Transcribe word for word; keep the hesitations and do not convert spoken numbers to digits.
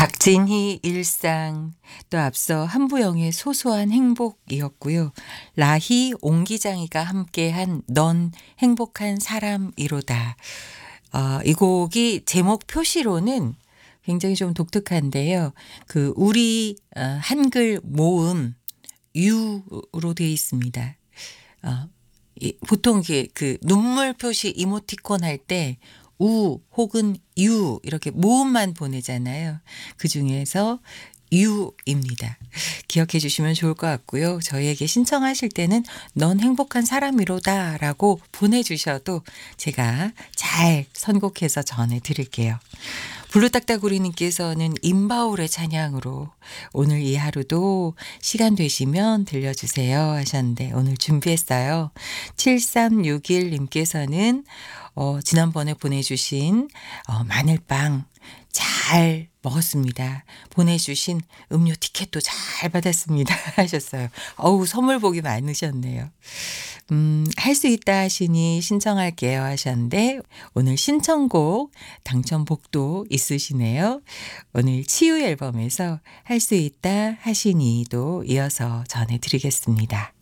박진희 일상, 또 앞서 한부영의 소소한 행복이었고요. 라희 옹기장이가 함께한 넌 행복한 사람이로다. 어, 이 곡이 제목 표시로는 굉장히 좀 독특한데요. 그 우리 어, 한글 모음 유로 되어 있습니다. 어, 이 보통 이게 그 눈물 표시 이모티콘 할 때 우 혹은 유 이렇게 모음만 보내잖아요. 그중에서 유입니다. 기억해 주시면 좋을 것 같고요. 저희에게 신청하실 때는 넌 행복한 사람이로다라고 보내주셔도 제가 잘 선곡해서 전해드릴게요. 블루딱따구리님께서는 임바울의 찬양으로 오늘 이 하루도 시간 되시면 들려주세요 하셨는데 오늘 준비했어요. 칠삼육일님께서는 어, 지난번에 보내주신 어, 마늘빵 잘 먹었습니다. 보내주신 음료 티켓도 잘 받았습니다 하셨어요. 어우, 선물 복이 많으셨네요. 음, 할 수 있다 하시니 신청할게요 하셨는데 오늘 신청곡 당첨복도 있으시네요. 오늘 치유 앨범에서 할 수 있다 하시니도 이어서 전해드리겠습니다.